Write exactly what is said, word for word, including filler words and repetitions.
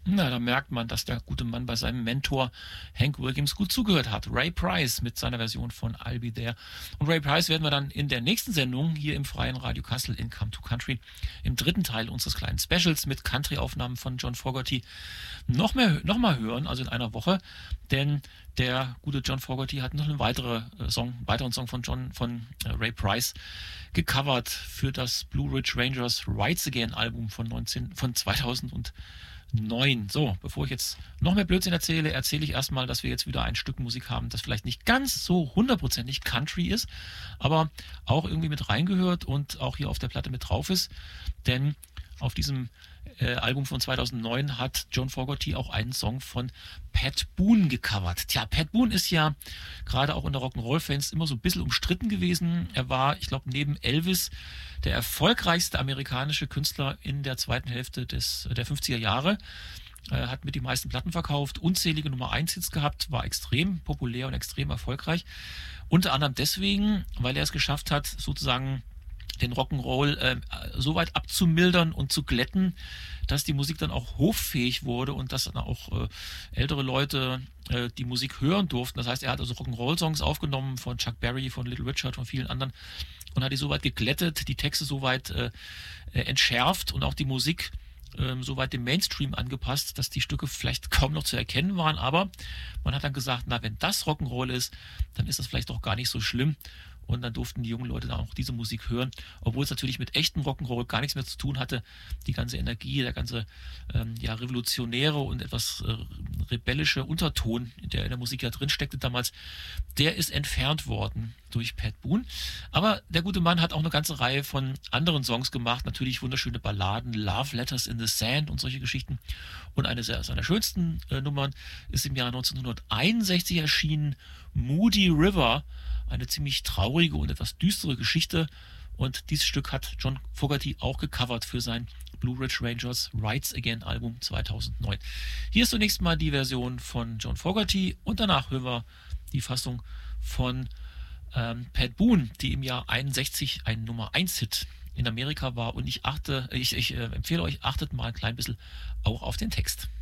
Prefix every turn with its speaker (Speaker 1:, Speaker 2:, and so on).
Speaker 1: Na, da merkt man, dass der gute Mann bei seinem Mentor Hank Williams gut zugehört hat. Ray Price mit seiner Version von I'll Be There. Und Ray Price werden wir dann in der nächsten Sendung hier im Freien Radio Kassel in Come to Country im dritten Teil unseres kleinen Specials mit Country-Aufnahmen von John Fogerty noch mehr, noch mal hören, also in einer Woche. Denn der gute John Fogerty hat noch einen weitere Song, einen weiteren Song von John, von Ray Price gecovert für das Blue Ridge Rangers Rides Again Album von, neunzehn, von zweitausendneun. So, bevor ich jetzt noch mehr Blödsinn erzähle, erzähle ich erstmal, dass wir jetzt wieder ein Stück Musik haben, das vielleicht nicht ganz so hundertprozentig Country ist, aber auch irgendwie mit reingehört und auch hier auf der Platte mit drauf ist. Denn auf diesem äh, Album von zweitausendneun hat John Fogerty auch einen Song von Pat Boone gecovert. Tja, Pat Boone ist ja gerade auch unter Rock'n'Roll-Fans immer so ein bisschen umstritten gewesen. Er war, ich glaube, neben Elvis der erfolgreichste amerikanische Künstler in der zweiten Hälfte des, der fünfziger Jahre. Er hat mit die meisten Platten verkauft, unzählige Nummer eins Hits gehabt, war extrem populär und extrem erfolgreich. Unter anderem deswegen, weil er es geschafft hat, sozusagen den Rock'n'Roll äh, so weit abzumildern und zu glätten, dass die Musik dann auch hoffähig wurde und dass dann auch äh, ältere Leute äh, die Musik hören durften. Das heißt, er hat also Rock'n'Roll-Songs aufgenommen von Chuck Berry, von Little Richard, von vielen anderen und hat die so weit geglättet, die Texte so weit äh, entschärft und auch die Musik äh, so weit dem Mainstream angepasst, dass die Stücke vielleicht kaum noch zu erkennen waren. Aber man hat dann gesagt, na, wenn das Rock'n'Roll ist, dann ist das vielleicht auch gar nicht so schlimm. Und dann durften die jungen Leute dann auch diese Musik hören, obwohl es natürlich mit echtem Rock'n'Roll gar nichts mehr zu tun hatte. Die ganze Energie, der ganze ähm, ja, revolutionäre und etwas äh, rebellische Unterton, der in der Musik ja drin steckte damals, der ist entfernt worden durch Pat Boone. Aber der gute Mann hat auch eine ganze Reihe von anderen Songs gemacht, natürlich wunderschöne Balladen, Love Letters in the Sand und solche Geschichten. Und eine seiner schönsten äh, Nummern ist im Jahr neunzehnhunderteinundsechzig erschienen, Moody River, eine ziemlich traurige und etwas düstere Geschichte. Und dieses Stück hat John Fogerty auch gecovert für sein Blue Ridge Rangers Rides Again Album zweitausendneun. Hier ist zunächst mal die Version von John Fogerty und danach hören wir die Fassung von ähm, Pat Boone, die im Jahr einundsechzig ein Nummer eins Hit in Amerika war. Und ich achte, ich, ich äh, empfehle euch, achtet mal ein klein bisschen auch auf den Text.